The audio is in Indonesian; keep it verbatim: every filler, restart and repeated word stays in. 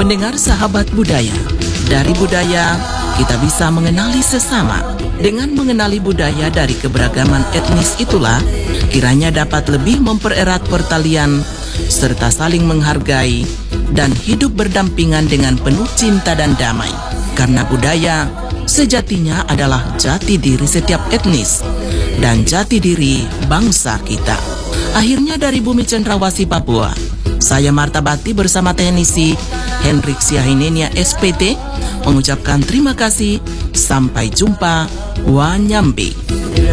Pendengar sahabat budaya, dari budaya kita bisa mengenali sesama. Dengan mengenali budaya dari keberagaman etnis itulah kiranya dapat lebih mempererat pertalian serta saling menghargai dan hidup berdampingan dengan penuh cinta dan damai. Karena budaya sejatinya adalah jati diri setiap etnis dan jati diri bangsa kita. Akhirnya dari Bumi Cendrawasih Papua, saya Marta Bakti bersama teknisi Hendrik Siahinenia S P T mengucapkan terima kasih. Sampai jumpa. Wanyambe.